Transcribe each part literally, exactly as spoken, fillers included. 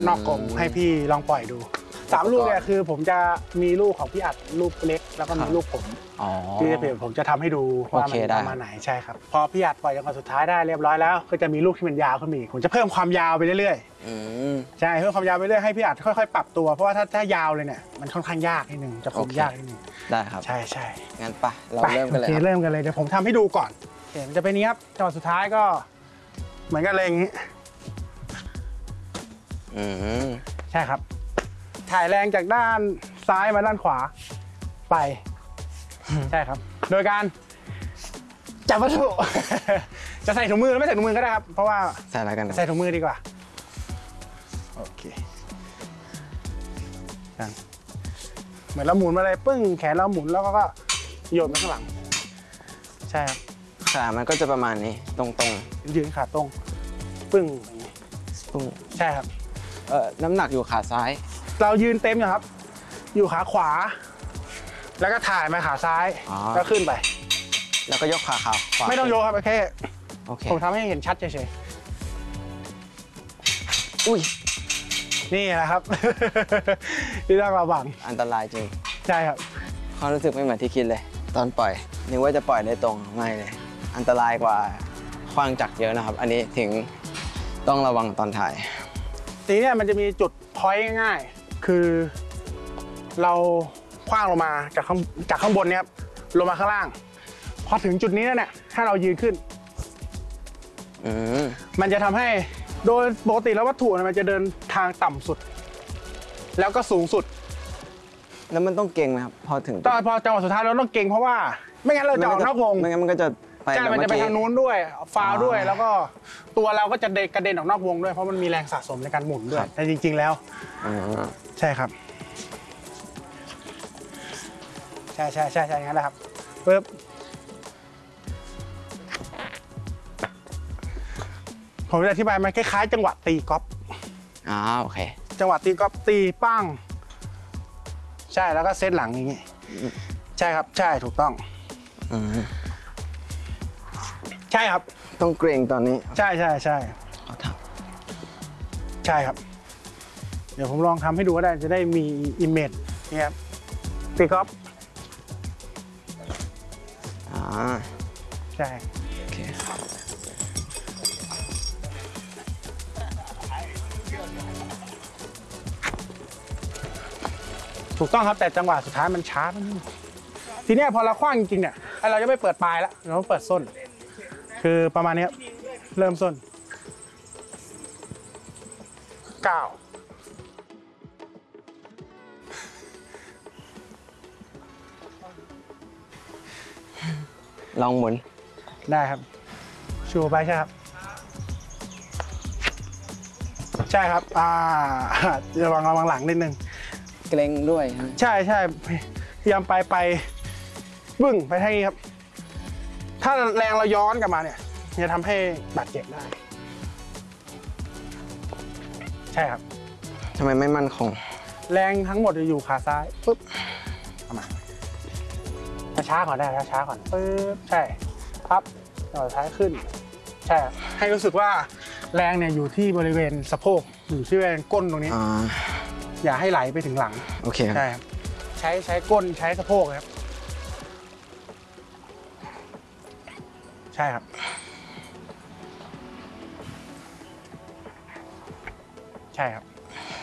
นอกกรงให้พี่ลองปล่อยดูสามลูกเนี่ยคือผมจะมีลูกของพี่อัดลูกเล็กแล้วก็มีลูกผมที่จะเปลี่ยนผมจะทำให้ดูว่ามันประมาณไหนใช่ครับพอพี่อัดปล่อยจนกว่าสุดท้ายได้เรียบร้อยแล้วก็จะมีลูกที่มันยาวขึ้นอีกผมจะเพิ่มความยาวไปเรื่อยๆใช่เพิ่มความยาวไปเรื่อยให้พี่อัดค่อยๆปรับตัวเพราะว่าถ้าถ้ายาวเลยเนี่ยมันค่อนข้างยากนิดนึงจะคุมยากนิดนึงได้ครับใช่ใช่งั้นปะเราเริ่มกันเลยเริ่มกันเลยเดี๋ยวผมทำให้ดูก่อนเห็นจะเป็นนี้ครับจังหวะสุดท้ายก็เหมือนกันเลยอย่างนี้อืมใช่ครับถ่ายแรงจากด้านซ้ายมาด้านขวาไปใช่ครับโดยการจับวัตถุจะใส่ถุงมือหรือไม่ใส่ถุงมือก็ได้ครับเพราะว่าใส่อะไรกันใส่ถุงมือดีกว่าโอเคเหมือนเราหมุนมาเลยปึ้งแขนเราหมุนแล้วก็โยนไปข้างหลังใช่ครับขามันก็จะประมาณนี้ตรงๆยืนขาตรงปึ้งอย่างนี้ปึ้งใช่ครับเออน้ำหนักอยู่ขาซ้ายเรายืนเต็มอยู่ครับอยู่ขาขวาแล้วก็ถ่ายมาขาซ้ายก็ขึ้นไปแล้วก็ยกขาขวาไม่ต้องยกครับแค่โอเคผมทำให้เห็นชัดเฉยๆอุ้ยนี่แหละครับที่ต้องระวังอันตรายจริงใช่ครับความรู้สึกไม่เหมือนที่คิดเลยตอนปล่อยนึกว่าจะปล่อยได้ตรงไม่เลยอันตรายกว่าขว้างจักรเยอะนะครับอันนี้ถึงต้องระวังตอนถ่ายทีนี้มันจะมีจุดพอยต์ง่ายๆคือเราคว้างลงมาจากข้างจากข้างบนเนี้ยลงมาข้างล่างพอถึงจุดนี้แล้วเนี่ยถ้าเรายืนขึ้นมันจะทำให้โดยปกติแล้ววัตถุมันจะเดินทางต่ำสุดแล้วก็สูงสุดแล้วมันต้องเก่งไหมครับพอถึงตอนพอจังหวะสุดท้ายเราต้องเก่งเพราะว่าไม่งั้นเราจะออกนอกวงไม่งั้นมันก็จะไปใช่มันจะไปทางนู้นด้วยฟาวด้วยแล้วก็ตัวเราก็จะกระเด็นออกนอกวงด้วยเพราะมันมีแรงสะสมในการหมุนด้วยแต่จริงๆแล้วใช่ครับใช่ใช่ใช่ใช่งั้นแหละครับปึ๊บผมจะอธิบายมันคล้ายๆจังหวะตีกอล์ฟอ๋อโอเคจังหวะตีกอล์ฟตีปั้งใช่แล้วก็เซตหลังอย่างงี้ใช่ครับใช่ถูกต้องใช่ครับต้องเกรงตอนนี้ใช่ใช่ใช่ใช่ครับเดี๋ยวผมลองทำให้ดูก็ได้จะได้มีอิมเมจนี่ครับตีกอล์ฟอ่าใช่โอเคถูกต้องครับแต่จังหวะสุดท้ายมันช้าไปนิดทีนี้พอเราคว้างจริงๆเนี่ยเราจะไม่เปิดปลายแล้วเราต้องเปิดส้นคือประมาณนี้เริ่มส้นเก้าลองหมุนได้ครับชูไปใช่ครับใช่ครับอ่าระวังระวังหลังนิดนึงเกรงด้วยใช่ใช่พยายามไปไปบึ้งไปทางนี้ครับถ้าแรงเราย้อนกลับมาเนี่ยจะทำให้บาดเจ็บได้ใช่ครับทำไมไม่มั่นคงแรงทั้งหมดจะอยู่ขาซ้ายปุ๊บเอามาช้าก่อนได้ช้าก่อนปุ๊บใช่ครับต่อท้ายขึ้นใช่ให้รู้สึกว่าแรงเนี่ยอยู่ที่บริเวณสะโพกอยู่ที่บริเวณก้นตรงนี้อย่าให้ไหลไปถึงหลังโอเคใช่ครับใช้ใช้ก้นใช้สะโพกครับใช่ครับใช่ครับ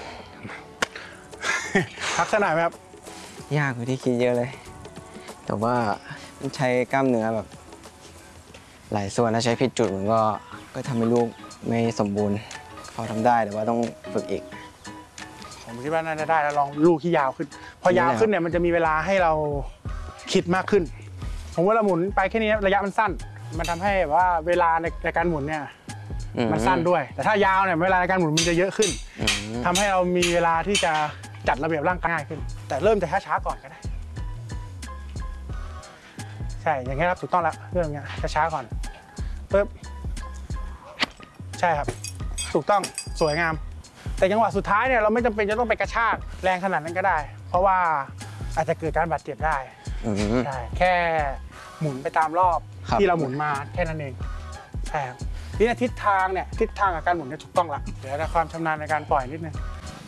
พักสักหน่อยไหมครับยากกว่าที่คิดเยอะเลยแต่ว่ามันใช้กล้ามเนื้อแบบหลายส่วนแล้วใช้ผิดจุดมันก็ก็ทำให้ลูกไม่สมบูรณ์พอทำได้แต่ว่าต้องฝึกอีกผมคิดว่าน่าจะได้แล้วลองลูกที่ยาวขึ้นพอยาวขึ้นเนี่ยมันจะมีเวลาให้เราคิดมากขึ้นผมว่าเราหมุนไปแค่นี้ระยะมันสั้นมันทำให้ว่าเวลาในในการหมุนเนี่ยมันสั้นด้วยแต่ถ้ายาวเนี่ยเวลาในการหมุนมันจะเยอะขึ้นทำให้เรามีเวลาที่จะจัดระเบียบร่างกายง่ายขึ้นแต่เริ่มจะช้าๆก่อนก็ได้ใช่อย่างเงี้ยครับถูกต้องแล้วเรื่องเงี้ยช้าๆก่อนปึ๊บใช่ครับถูกต้องสวยงามแต่จังหวะสุดท้ายเนี่ยเราไม่จำเป็นจะต้องไปกระชากแรงขนาดนั้นก็ได้เพราะว่าอาจจะเกิดการบาดเจ็บได้ใช่แค่หมุนไปตามรอบที่เราหมุนมาแค่นั้นเองใช่ครับทีนี้ทิศทางเนี่ยทิศทางกับการหมุนเนี่ยถูกต้องละเดี๋ยวจะความชำนาญในการปล่อยนิดนึง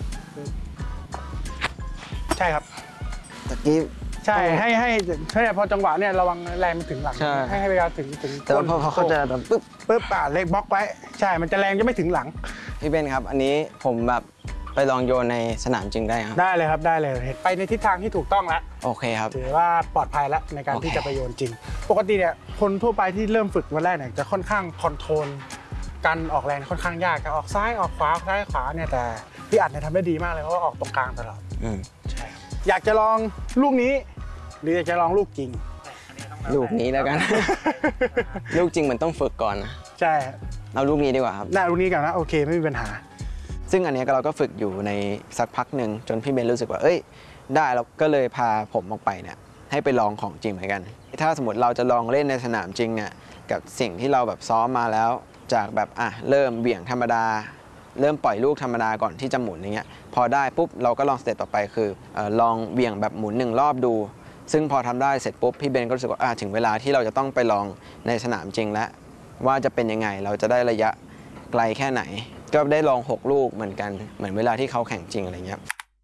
ใช่ครับตะกี้ใช่ให้ให้ใช่พอจังหวะเนี่ยระวังแรงมันถึงหลังใช่ให้ให้เวลาถึงถึงแต่ว่าพอพอเขาจะแบบปึ๊บปึ๊บอ่ะเล็กบล็อกไว้ใช่มันจะแรงจะไม่ถึงหลังพี่เบนครับ อันนี้ผมแบบไปลองโยนในสนามจริงได้ครับได้เลยครับได้เลยเห็นไปในทิศทางที่ถูกต้องแล้วโอเคครับถือว่าปลอดภัยแล้วในการโอเคที่จะไปโยนจริง ปกติเนี่ยคนทั่วไปที่เริ่มฝึกวันแรกเนี่ยจะค่อนข้างคอนโทรลการออกแรงค่อนข้างยากจะออกซ้ายออกขวาซ้ายขวาเนี่ยแต่พี่อัดเนี่ยทำได้ดีมากเลยเพราะว่าออกตรงกลางตลอดอืมใช่ครับอยากจะลองลูกนี้ หรืออยากจะลองลูกจริงลูกนี้แล้วกัน ลูกจริงมันต้องฝึกก่อนนะใช่เอาลูกนี้ดีกว่าครับได้ลูกนี้กันนะโอเคไม่มีปัญหาซึ่งอันเนี้ยเราก็ฝึกอยู่ในสักพักหนึ่งจนพี่เบนรู้สึกว่าเอ้ยได้เราก็เลยพาผมออกไปเนี่ยให้ไปลองของจริงเหมือนกัน ถ้าสมมติเราจะลองเล่นในสนามจริงเนี่ยกับสิ่งที่เราแบบซ้อมมาแล้วจากแบบอ่ะเริ่มเบี่ยงธรรมดา เริ่มปล่อยลูกธรรมดาก่อนที่จะหมุนอย่างเงี้ยพอได้ปุ๊บเราก็ลองสเต็ปต่อไปคือเอ่อลองเบี่ยงแบบหมุนหนึ่งรอบดู ซึ่งพอทำได้เสร็จปุ๊บพี่เบนก็รู้สึกว่าอ่ะถึงเวลาที่เราจะต้องไปลองในสนามจริงแล้วว่าจะเป็นยังไงเราจะได้ระยะไกลแค่ไหน ก็ได้ลองหกลูกเหมือนกันเหมือนเวลาที่เขาแข่งจริงอะไรเงี้ย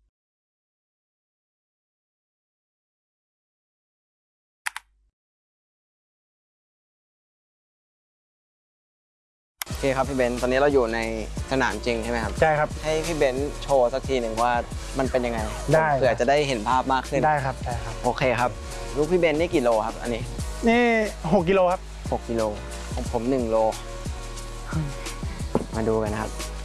โอเคครับพี่เบนซ์ตอนนี้เราอยู่ในสนามจริงใช่ไหมครับใช่ครับให้พี่เบนซ์โชว์สักทีหนึ่งว่ามันเป็นยังไงได้เผื่อจะได้เห็นภาพมากขึ้นได้ครับได้ครับโอเคครับลูกพี่เบนซ์นี่กี่โลครับอันนี้นี่หกกิโลครับหกกิโลของผมหนึ่งโลมาดูกันนะครับ